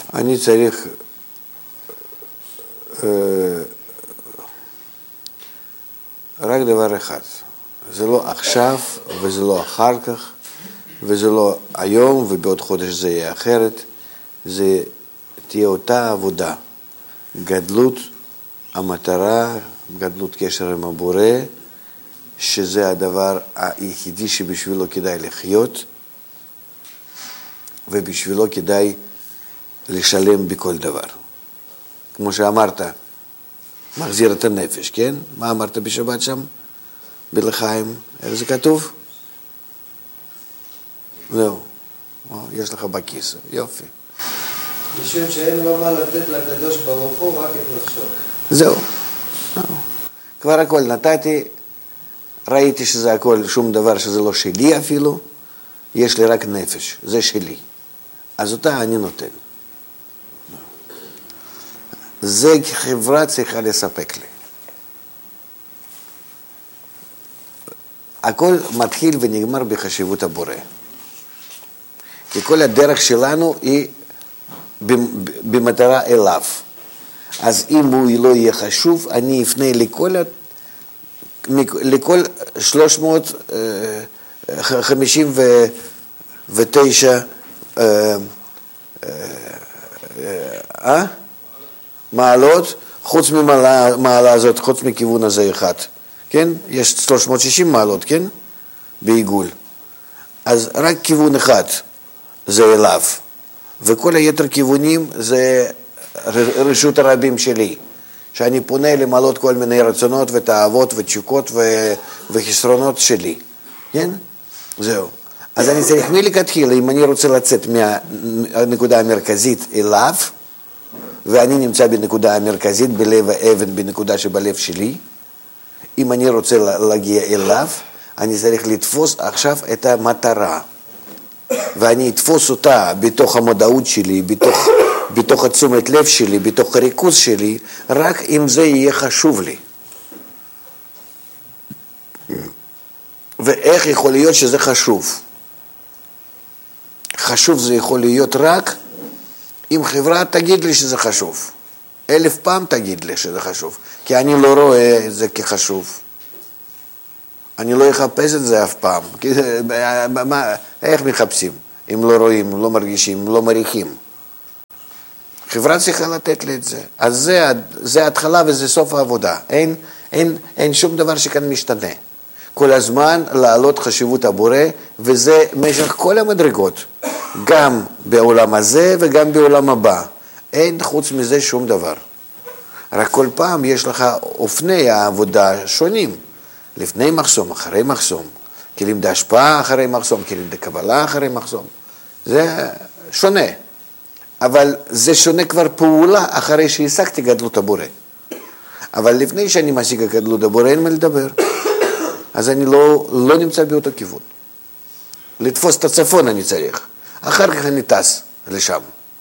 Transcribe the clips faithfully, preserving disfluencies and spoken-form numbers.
אני צריך אה, רק דבר אחד, זה לא עכשיו וזה לא אחר כך וזה לא היום ובעוד חודש זה יהיה אחרת, זה תהיה אותה עבודה, גדלות המטרה, גדלות קשר עם הבורא, שזה הדבר היחידי שבשבילו כדאי לחיות ובשבילו כדאי לשלם בכל דבר. כמו שאמרת, מחזיר את הנפש, כן? מה אמרת בשבת שם? בלחיים, איך זה כתוב? זהו, יש לך בכיס, יופי. משום שאין לו מה לתת לקדוש ברוך הוא, רק את נפשו. זהו, כבר הכל נתתי, ראיתי שזה הכל, שום דבר שזה לא שלי אפילו, יש לי רק נפש, זה שלי. אז אותה אני נותן. זה חברה צריכה לספק לי. הכל מתחיל ונגמר בחשיבות הבורא. כי כל הדרך שלנו היא במטרה אליו. אז אם הוא לא יהיה חשוב, אני אפנה לכל, לכל שלוש מאות חמישים ותשע אה, אה, מעלות, חוץ ממעלה הזאת, חוץ מכיוון הזה אחד. כן? יש שלוש מאות ושישים מעלות, כן? בעיגול. אז רק כיוון אחד זה אליו. וכל היתר כיוונים זה רשות הרבים שלי. שאני פונה למעלות כל מיני רצונות ותאוות ותשוקות וחסרונות שלי. כן? זהו. אז אני צריך מלכתחילה, אם אני רוצה לצאת מהנקודה המרכזית אליו, ואני נמצא בנקודה המרכזית, בלב האבן, בנקודה שבלב שלי, אם אני רוצה להגיע אליו, אני צריך לתפוס עכשיו את המטרה. ואני אתפוס אותה בתוך המודעות שלי, בתוך, בתוך התשומת לב שלי, בתוך הריכוז שלי, רק אם זה יהיה חשוב לי. ואיך יכול להיות שזה חשוב? חשוב זה יכול להיות רק אם חברה תגיד לי שזה חשוב. אלף פעם תגיד לי שזה חשוב. כי אני לא רואה את זה כחשוב. אני לא אחפש את זה אף פעם. איך מחפשים? אם לא רואים, לא מרגישים, לא מריחים. חברה צריכה לתת לי את זה. אז זה, זה התחלה וזה סוף העבודה. אין, אין, אין שום דבר שכאן משתנה. כל הזמן לעלות חשיבות הבורא, וזה משך כל המדרגות. גם בעולם הזה וגם בעולם הבא. אין חוץ מזה שום דבר. רק כל פעם יש לך אופני העבודה שונים. לפני מחסום, אחרי מחסום. כלים דהשפעה אחרי מחסום, כלים דקבלה אחרי מחסום. זה שונה. אבל זה שונה כבר פעולה אחרי שהשגתי גדלות הבורא. אבל לפני שאני משיג גדלות הבורא, אין מה לדבר. אז אני לא, לא נמצא באותו כיוון. לתפוס את הצפון אני צריך. אחר כך אני טס לשם.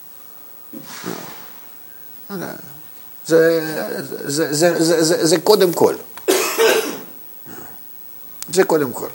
זה, זה, זה, זה, זה, זה קודם כל. זה קודם כל.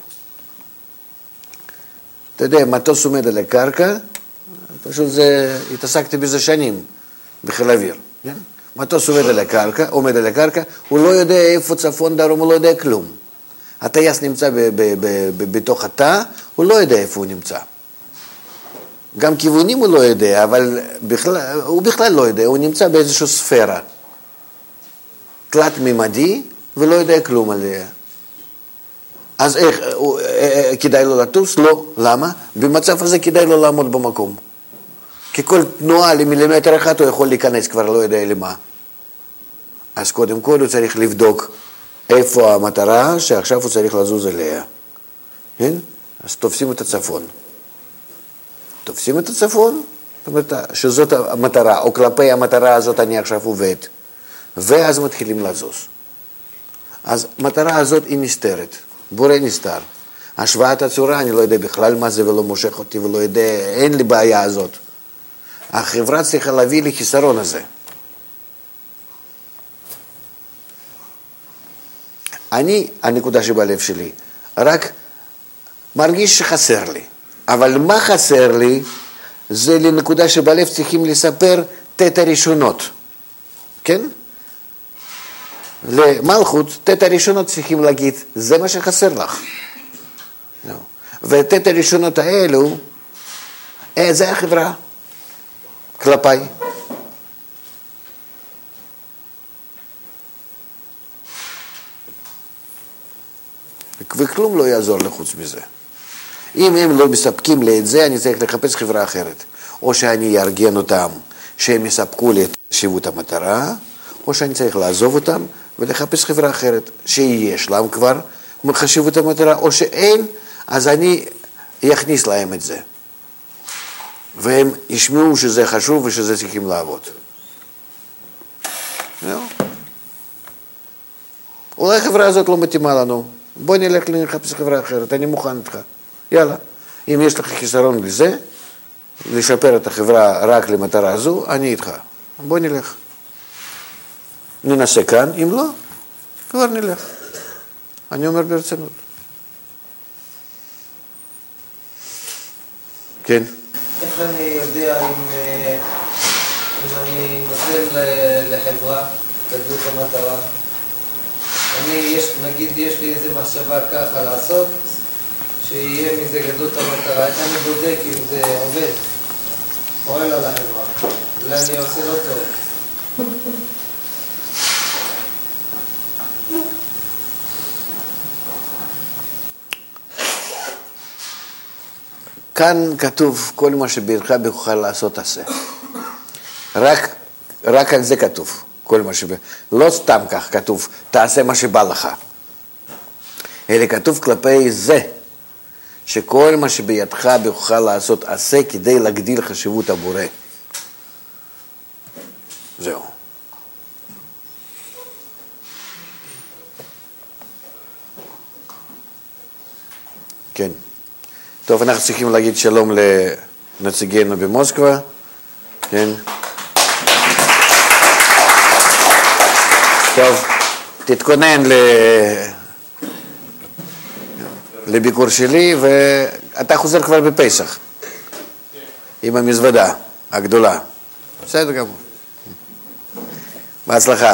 אתה יודע, מטוס עומד על הקרקע, פשוט זה, התעסקתי בזה שנים, בחיל האוויר. כן? מטוס עומד על הקרקע, עומד על הקרקע, הוא לא יודע איפה צפון דרום, הוא לא יודע כלום. הטייס נמצא ב- ב- ב- ב- בתוך התא, הוא לא יודע איפה הוא נמצא. גם כיוונים הוא לא יודע, אבל בכלל, הוא בכלל לא יודע, הוא נמצא באיזושהי ספירה. תלת ממדי, ולא יודע כלום עליה. אז איך, הוא, כדאי לו לטוס? לא. למה? במצב הזה כדאי לו לעמוד במקום. כי כל תנועה למילימטר אחד הוא יכול להיכנס, כבר לא יודע למה. אז קודם כל הוא צריך לבדוק איפה המטרה שעכשיו הוא צריך לזוז אליה. כן? אז תופסים את הצפון. תופסים את הצפון, זאת אומרת שזאת המטרה, או כלפי המטרה הזאת אני עכשיו עובד. ואז מתחילים לזוז. אז המטרה הזאת היא נסתרת. בורא נסתר. השוואת הצורה, אני לא יודע בכלל מה זה ולא מושך אותי ולא יודע, אין לי בעיה הזאת. החברה צריכה להביא לי חיסרון הזה. אני, הנקודה שבלב שלי, רק מרגיש שחסר לי. אבל מה חסר לי? זה לנקודה שבלב צריכים לספר תת הראשונות, כן? למלכות, תת הראשונות צריכים להגיד, זה מה שחסר לך. No. ותת הראשונות האלו, אה, זה החברה כלפיי. וכלום לא יעזור לחוץ מזה. אם הם לא מספקים לי את זה, אני צריך לחפש חברה אחרת. או שאני אארגן אותם, שהם יספקו לי את חשיבות המטרה, או שאני צריך לעזוב אותם ולחפש חברה אחרת, שיש להם כבר חשיבות המטרה, או שאין, אז אני אכניס להם את זה. והם ישמעו שזה חשוב ושזה צריכים לעבוד. זהו. אולי החברה הזאת לא מתאימה לנו. בוא נלך לחפש חברה אחרת, אני מוכן איתך. יאללה. אם יש לך חיסרון לזה, לשפר את החברה רק למטרה הזו, אני איתך. בוא נלך. ננסה כאן, אם לא, כבר נלך. אני אומר ברצינות. כן. איך אני יודע אם, אם אני נותן לחברה גדלות המטרה? אני, יש, נגיד, יש לי איזה מחשבה ככה לעשות, שיהיה מזה גדלות המטרה. איך אני בודק אם זה עובד? פועל על החברה. אולי אני עושה לא טוב. כאן כתוב, כל מה שבידך בכוחך לעשות עשה. רק, רק על זה כתוב, כל מה שב... לא סתם כך כתוב, תעשה מה שבא לך. אלא כתוב כלפי זה, שכל מה שבידך בכוחך לעשות עשה כדי להגדיל חשיבות הבורא. זהו. כן. טוב, אנחנו צריכים להגיד שלום לנציגינו במוסקבה, כן? טוב, תתכונן ל... לביקור שלי, ואתה חוזר כבר בפסח, עם המזוודה הגדולה. בסדר גמור. בהצלחה.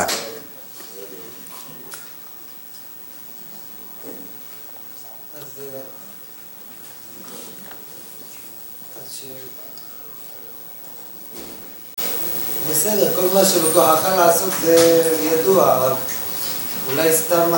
בסדר, כל מה שבכוחך לעשות זה ידוע, רק אולי סתם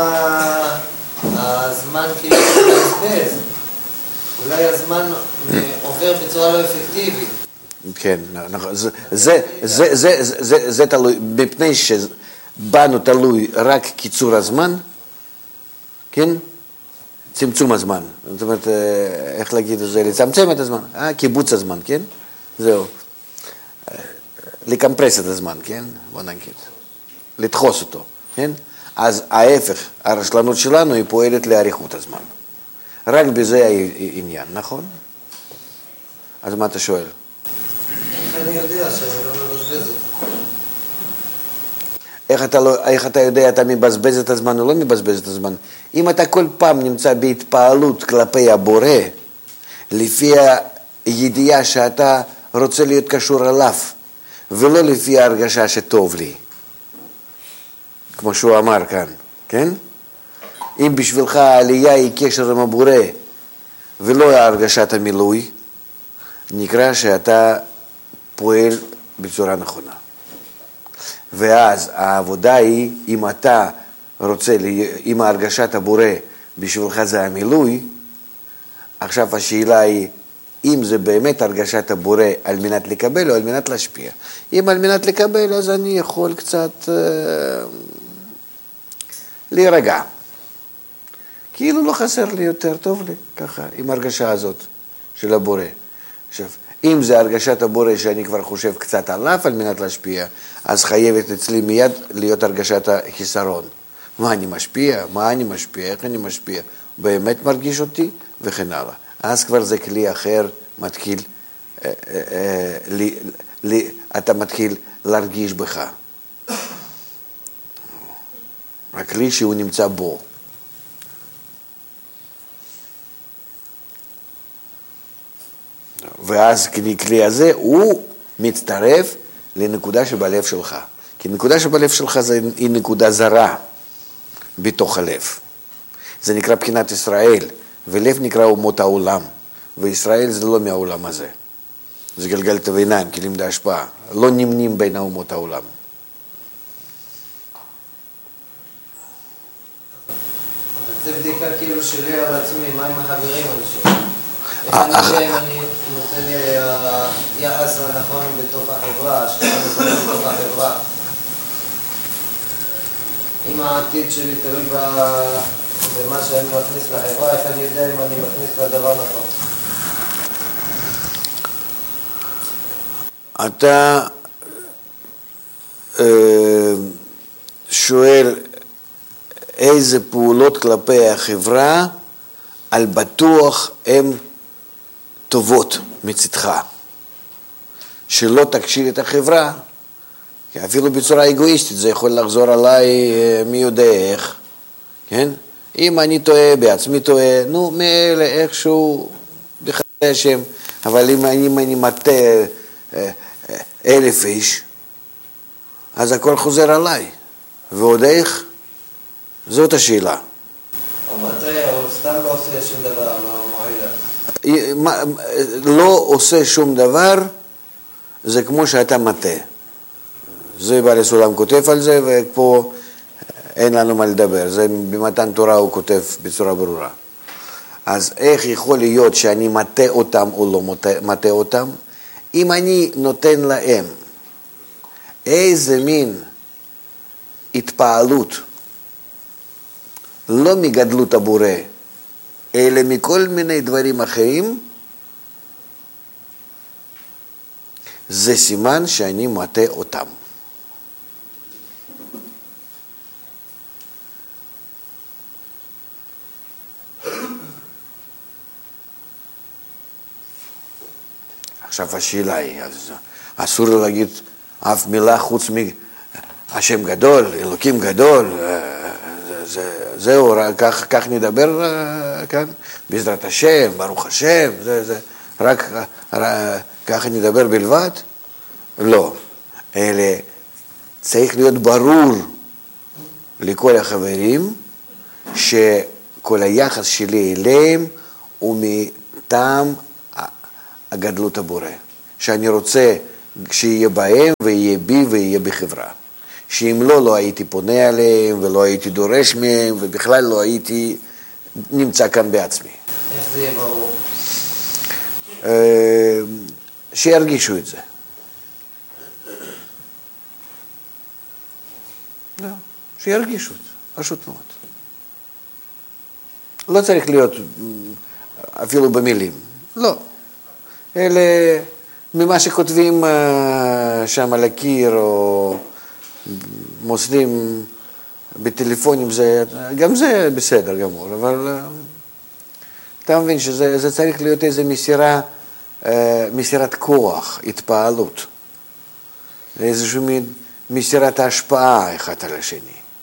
הזמן כאילו מתבזבז, אולי הזמן עובר בצורה לא אפקטיבית. כן, נכון, זה, זה, זה, זה, זה, זה תלוי, מפני שבנו תלוי רק קיצור הזמן, כן? צמצום הזמן, זאת אומרת, איך להגיד את זה, לצמצם את הזמן, אה, קיבוץ הזמן, כן? זהו. לקמפרס את הזמן, כן? בוא נגיד. לדחוס אותו, כן? אז ההפך, הרשלנות שלנו היא פועלת לאריכות הזמן. רק בזה העניין, נכון? אז מה אתה שואל? איך אני יודע שאני לא מבזבז אותו? איך אתה, לא, איך אתה יודע, אתה מבזבז את הזמן או לא מבזבז את הזמן? אם אתה כל פעם נמצא בהתפעלות כלפי הבורא, לפי הידיעה שאתה רוצה להיות קשור אליו, ולא לפי ההרגשה שטוב לי, כמו שהוא אמר כאן, כן? אם בשבילך העלייה היא קשר עם הבורא, ולא הרגשת המילוי, נקרא שאתה פועל בצורה נכונה. ואז העבודה היא, אם אתה רוצה, אם הרגשת הבורא בשבילך זה המילוי, עכשיו השאלה היא, אם זה באמת הרגשת הבורא על מנת לקבל או על מנת להשפיע. אם על מנת לקבל, אז אני יכול קצת אה, להירגע. כאילו לא חסר לי יותר, טוב לי, ככה, עם הרגשה הזאת של הבורא. עכשיו, אם זה הרגשת הבורא שאני כבר חושב קצת עליו על מנת להשפיע, אז חייבת אצלי מיד להיות הרגשת החיסרון. מה אני משפיע? מה אני משפיע? איך אני משפיע? באמת מרגיש אותי? וכן הלאה. אז כבר זה כלי אחר מתחיל, אה, אה, לי, לי, אתה מתחיל להרגיש בך. הכלי שהוא נמצא בו. ואז כלי הזה הוא מצטרף לנקודה שבלב שלך. כי נקודה שבלב שלך זה, היא נקודה זרה בתוך הלב. זה נקרא בחינת ישראל, ולב נקרא אומות העולם, וישראל זה לא מהעולם הזה. זה גלגל תביניים, כלים להשפעה, לא נמנים בין האומות העולם. זה בדיקה כאילו שלי על עצמי, מה עם החברים אני שלי? איך אני יודע אם אני נותן לי יחס הנכון בתוך החברה, השקעה נכונה בתוך החברה? אם העתיד שלי תלוי במה שאני מכניס לחברה, איך אני יודע אם אני מכניס לדבר נכון? אתה שואל איזה פעולות כלפי החברה על בטוח הן טובות מצדך. שלא תקשיב את החברה, כי אפילו בצורה אגואיסטית זה יכול לחזור עליי מי יודע איך, כן? אם אני טועה, בעצמי טועה, נו, מאלה איכשהו בחסדי השם, אבל אם אני, אם אני מטה אלף איש, אז הכל חוזר עליי, ועוד איך? זאת השאלה. או מטה, או סתם לא עושה שום דבר, לא מועילה. לא עושה שום דבר, זה כמו שאתה מטה. זה בעל הסולם כותב על זה, ופה אין לנו מה לדבר. זה במתן תורה הוא כותב בצורה ברורה. אז איך יכול להיות שאני מטה אותם או לא מטה אותם? אם אני נותן להם איזה מין התפעלות, לא מגדלות הבורא, אלא מכל מיני דברים אחרים, זה סימן שאני מטה אותם. עכשיו השאלה היא, אסור להגיד אף מילה חוץ מהשם גדול, אלוקים גדול, זה, זהו, כך, כך נדבר כאן, בעזרת השם, ברוך השם, זה, זה, רק, רק ככה נדבר בלבד? לא, אלא צריך להיות ברור לכל החברים שכל היחס שלי אליהם הוא מטעם הגדלות הבורא, שאני רוצה שיהיה בהם ויהיה בי ויהיה בחברה. שאם לא, לא הייתי פונה עליהם ולא הייתי דורש מהם ובכלל לא הייתי נמצא כאן בעצמי. איך זה יהיה ברור? שירגישו את זה. לא, שירגישו את זה, פשוט מאוד. לא צריך להיות אפילו במילים, לא. אלה ממה שכותבים שם על הקיר או מוסדים בטלפונים, זה, גם זה בסדר גמור, אבל אתה מבין שזה זה צריך להיות איזו מסירה, מסירת כוח, התפעלות, איזושהי מסירת ההשפעה אחד על השני.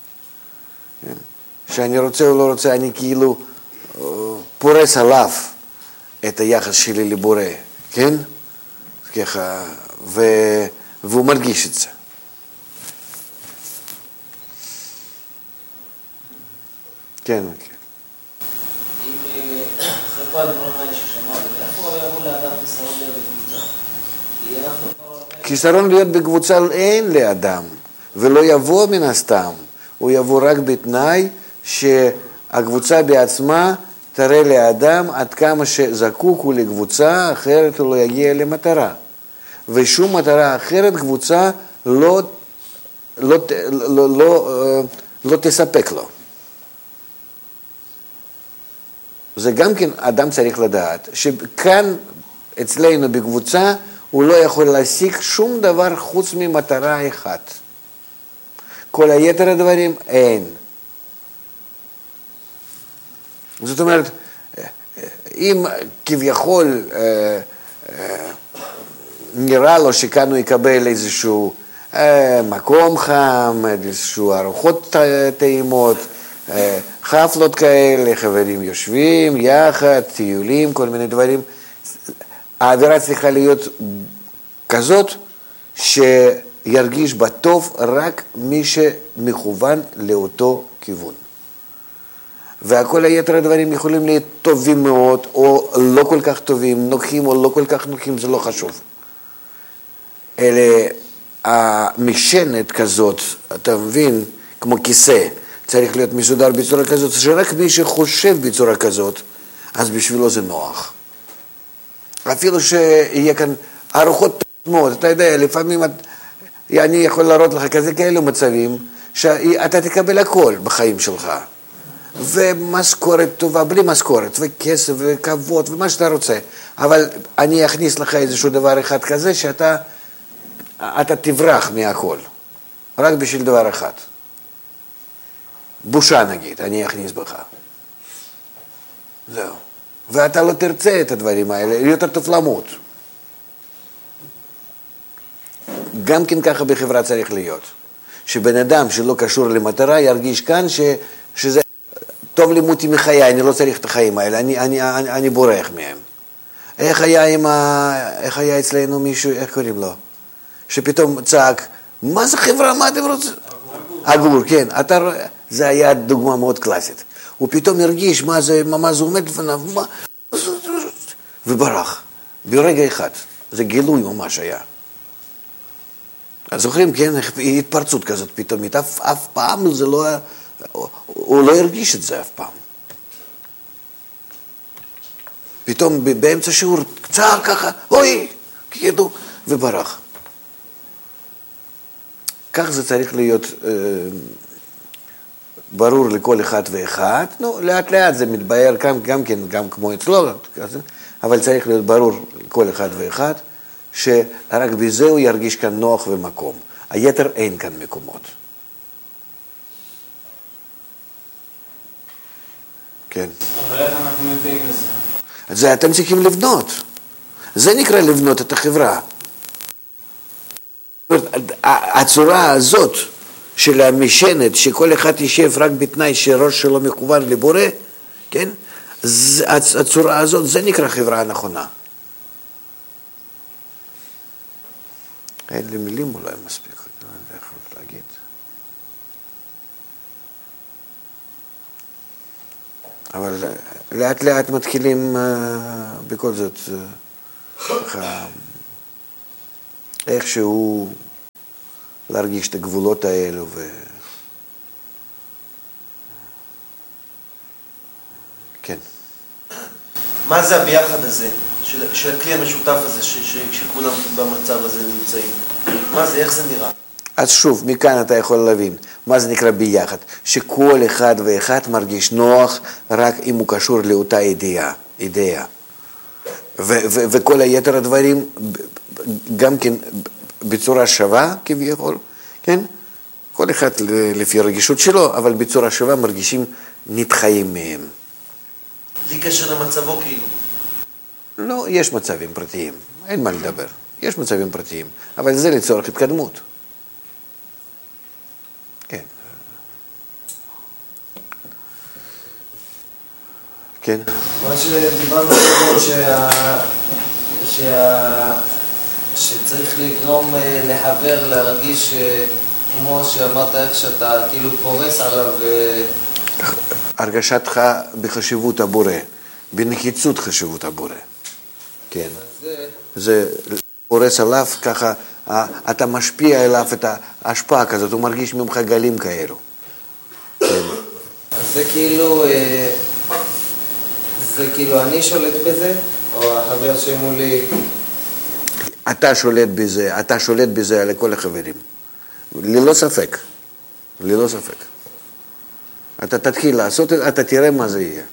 שאני רוצה או לא רוצה, אני כאילו פורס עליו את היחס שלי לבורא, כן? ככה, ו... והוא מרגיש את זה. כן, כן. אם אחרי כל הדברים האלה ששמענו, איפה יבוא לאדם חיסרון להיות בקבוצה? כי אנחנו כבר... חיסרון להיות בקבוצה אין לאדם, ולא יבוא מן הסתם. הוא יבוא רק בתנאי שהקבוצה בעצמה תראה לאדם עד כמה שזקוק הוא לקבוצה, אחרת הוא לא יגיע למטרה. ושום מטרה אחרת קבוצה לא, לא, לא, לא, לא תספק לו. זה גם כן אדם צריך לדעת, שכאן אצלנו בקבוצה הוא לא יכול להשיג שום דבר חוץ ממטרה אחת. כל היתר הדברים אין. זאת אומרת, אם כביכול אה, אה, נראה לו שכאן הוא יקבל איזשהו אה, מקום חם, איזשהו ארוחות טעימות, אה, חפלות כאלה, חברים יושבים יחד, טיולים, כל מיני דברים, האווירה צריכה להיות כזאת שירגיש בטוב רק מי שמכוון לאותו כיוון. וכל היתר הדברים יכולים להיות טובים מאוד, או לא כל כך טובים, נוחים או לא כל כך נוחים, זה לא חשוב. אלה, המשענת כזאת, אתה מבין, כמו כיסא, צריך להיות מסודר בצורה כזאת, שרק מי שחושב בצורה כזאת, אז בשבילו זה נוח. אפילו שיהיה כאן ארוחות מאוד, אתה יודע, לפעמים אני יכול להראות לך כזה כאלו מצבים, שאתה תקבל הכל בחיים שלך. ומשכורת טובה, בלי משכורת, וכסף וכבוד ומה שאתה רוצה. אבל אני אכניס לך איזשהו דבר אחד כזה שאתה אתה תברח מהכל. רק בשביל דבר אחד. בושה נגיד, אני אכניס בך. זהו. ואתה לא תרצה את הדברים האלה, יותר טוב למות. גם כן ככה בחברה צריך להיות. שבן אדם שלא קשור למטרה ירגיש כאן ש, שזה טוב לימותי מחיי, אני לא צריך את החיים האלה, אני, אני, אני, אני בורח מהם. איך היה, עם ה... איך היה אצלנו מישהו, איך קוראים לו? שפתאום צעק, מה זה חברה, מה אתם רוצים? אגור, כן. אתה... זה היה דוגמה מאוד קלאסית. הוא פתאום הרגיש מה זה, מה זה עומד לפניו, מה... וברח. ברגע אחד. זה גילוי ממש היה. אז זוכרים, כן, התפרצות כזאת פתאום, אף, אף פעם זה לא... הוא לא הרגיש את זה אף פעם. פתאום באמצע שיעור קצר ככה, אוי, כאילו, וברח. כך זה צריך להיות אה, ברור לכל אחד ואחד. נו, לאט לאט זה מתבהר גם, גם כן, גם כמו אצלו, אבל צריך להיות ברור לכל אחד ואחד, שרק בזה הוא ירגיש כאן נוח ומקום. היתר אין כאן מקומות. כן. אבל איך אנחנו מביאים לזה? זה אתם צריכים לבנות. זה נקרא לבנות את החברה. הצורה הזאת של המשענת, שכל אחד יישב רק בתנאי שראש שלו מכוון לבורא, כן? הצורה הזאת, זה נקרא חברה הנכונה. אין לי מילים אולי מספיק, אני לא יכול להגיד. אבל לאט לאט מתחילים בכל זאת ככה איכשהו להרגיש את הגבולות האלו ו... כן. מה זה הביחד הזה, של, של הכלי המשותף הזה, ש, ש, שכולם במצב הזה נמצאים? מה זה, איך זה נראה? אז שוב, מכאן אתה יכול להבין, מה זה נקרא ביחד? שכל אחד ואחד מרגיש נוח רק אם הוא קשור לאותה אידאה, אידאה. ו- ו- וכל היתר הדברים גם כן בצורה שווה כביכול, כן? כל אחד לפי הרגישות שלו, אבל בצורה שווה מרגישים נתחיים מהם. בלי קשר למצבו כאילו. לא, יש מצבים פרטיים, אין מה לדבר. יש מצבים פרטיים, אבל זה לצורך התקדמות. כן. כן. מה שדיברנו קודם, שה... שה... שצריך לגרום לחבר, להרגיש כמו שאמרת איך שאתה כאילו פורס עליו. הרגשתך בחשיבות הבורא, בנחיצות חשיבות הבורא. כן. זה... זה פורס עליו ככה, אתה משפיע אליו את ההשפעה כזאת, הוא מרגיש ממך גלים כאלו. כן. אז זה כאילו, זה כאילו אני שולט בזה, או החבר שמולי? אתה שולט בזה, אתה שולט בזה על כל החברים. ללא ספק. ללא ספק. אתה תתחיל לעשות, אתה תראה מה זה יהיה.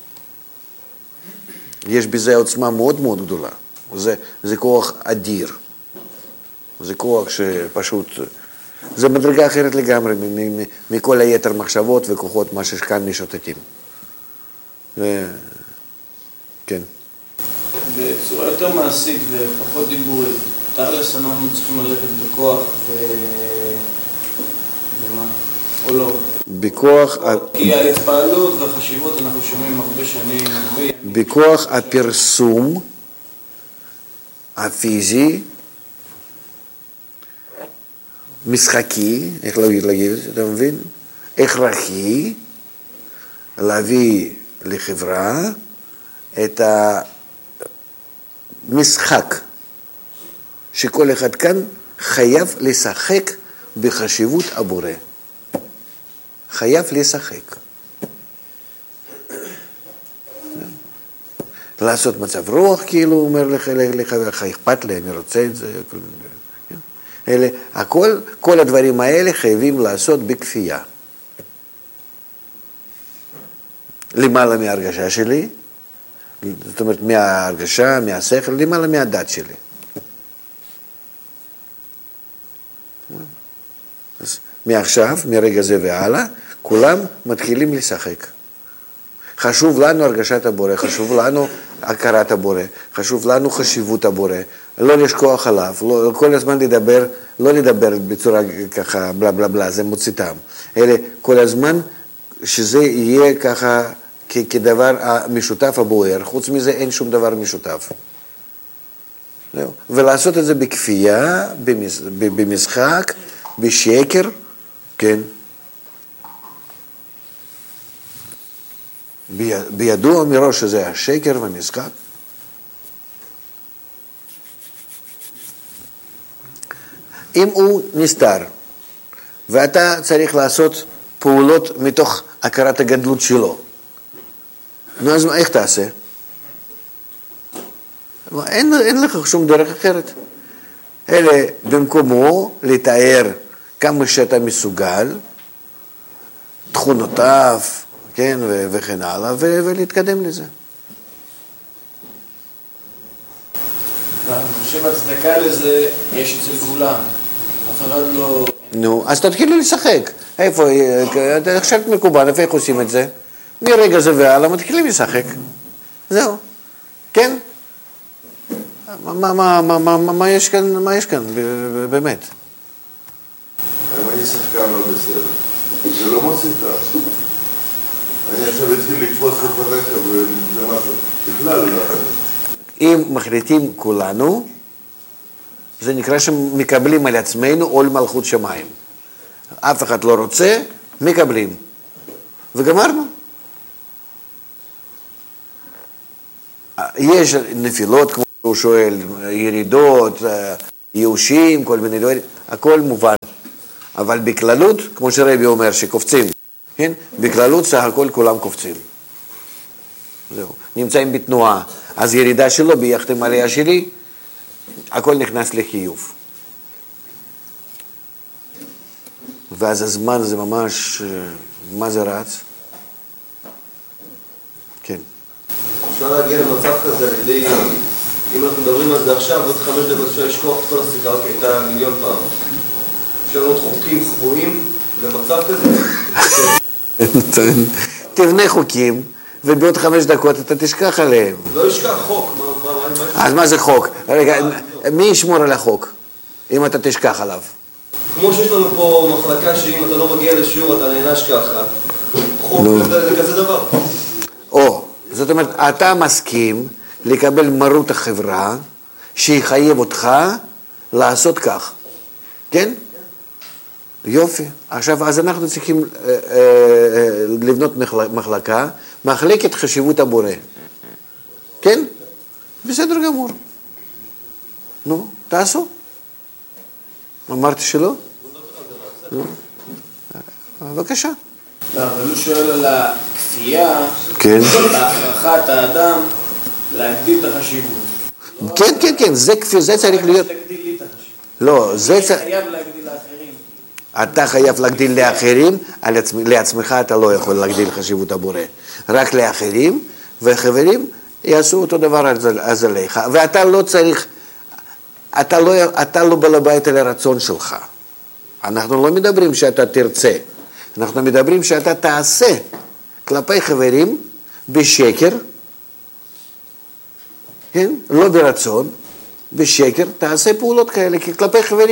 יש בזה עוצמה מאוד מאוד גדולה. זה, זה כוח אדיר. זה כוח שפשוט, זה מדרגה אחרת לגמרי מכל היתר מחשבות וכוחות מה שכאן משוטטים. ו... כן. בצורה יותר מעשית ופחות דיבורית, תכלס אנחנו צריכים ללכת בכוח ו... ומה? או לא? בכוח... כי ההתפעלות והחשיבות אנחנו שומעים הרבה שנים, הרבה... בכוח הפרסום הפיזי, משחקי, איך להגיד את זה, אתה מבין? הכרחי, להביא לחברה את המשחק שכל אחד כאן חייב לשחק בחשיבות הבורא. חייב לשחק. לעשות מצב רוח, כאילו, הוא אומר לחברך, אכפת לי, אני רוצה את זה. אלה, הכל, כל הדברים האלה חייבים לעשות בכפייה. למעלה מההרגשה שלי, זאת אומרת, מההרגשה, מהשכל, למעלה מהדת שלי. אז מעכשיו, מרגע זה והלאה, כולם מתחילים לשחק. חשוב לנו הרגשת הבורא, חשוב לנו הכרת הבורא, חשוב לנו חשיבות הבורא, לא לשכוח עליו, לא, כל הזמן לדבר, לא לדבר בצורה ככה בלה בלה בלה, זה מוציא טעם, אלא כל הזמן שזה יהיה ככה כ- כדבר המשותף הבוער, חוץ מזה אין שום דבר משותף. זהו. ולעשות את זה בכפייה, במשחק, בשקר, כן. בידוע מראש שזה השקר והמשחק. אם הוא נסתר, ואתה צריך לעשות פעולות מתוך הכרת הגדלות שלו, נו אז איך תעשה? אין, אין לך שום דרך אחרת. אלא במקומו לתאר כמה שאתה מסוגל, תכונותיו, כן, ו- וכן הלאה, ו- ולהתקדם לזה. אני חושב הצדקה לזה יש אצל כולם. אף אחד לא... נו, אז תתחילו לשחק. איפה, אתה חושבת מקובל, איפה איך עושים את זה? מרגע זה והלאה מתחילים לשחק. זהו. כן? מה, מה, מה, מה, מה, מה יש כאן, מה יש כאן, באמת? אם אני שחקן לא בסדר, זה לא מוציא טעם. אני עכשיו התחיל לקפוץ לפניך וזה משהו, בכלל לא. אם מחליטים כולנו, זה נקרא שמקבלים על עצמנו עול מלכות שמיים. אף אחד לא רוצה, מקבלים. וגמרנו. יש נפילות, כמו שהוא שואל, ירידות, ייאושים, כל מיני דברים, הכל מובן. אבל בכללות, כמו שרבי אומר, שקופצים, כן? בכללות סך הכל כולם קופצים. זהו. נמצאים בתנועה. אז ירידה שלו ביחד עם עלייה שלי, הכל נכנס לחיוב. ואז הזמן זה ממש, מה זה רץ? כן. אפשר להגיע למצב כזה על ידי, אם אנחנו מדברים על זה עכשיו, עוד חמש דקות אפשר לשכוח את כל הסיכה, אוקיי, הייתה מיליון פעם. אפשר לראות חוקים חבויים למצב כזה? תבנה חוקים, ובעוד חמש דקות אתה תשכח עליהם. לא ישכח חוק, מה... אז מה זה חוק? רגע, מי ישמור על החוק, אם אתה תשכח עליו? כמו שיש לנו פה מחלקה שאם אתה לא מגיע לשיעור אתה נענש ככה, חוק זה כזה דבר. או, זאת אומרת, אתה מסכים לקבל מרות החברה שיחייב אותך לעשות כך, כן? יופי. עכשיו, אז אנחנו צריכים אה, אה, לבנות מחלקה, מחלקת חשיבות הבורא. כן? בסדר גמור. נו, תעשו. אמרתי שלא? נו. בבקשה. לא, אבל הוא שואל על הכפייה, כן. בהכרחת האדם להגדיל את החשיבות. כן, כן, כן, זה כפי, זה צריך להיות... להגדיל לי את החשיבות. לא, זה צריך... חייב להגדיל לאחרים. אתה חייב להגדיל לאחרים, לעצמך אתה לא יכול להגדיל חשיבות הבורא. רק לאחרים, וחברים יעשו אותו דבר אז עליך. ואתה לא צריך, אתה לא, אתה לא בעל הבית על הרצון שלך. אנחנו לא מדברים שאתה תרצה, אנחנו מדברים שאתה תעשה כלפי חברים בשקר, כן? לא ברצון, בשקר, תעשה פעולות כאלה, כי כלפי חברים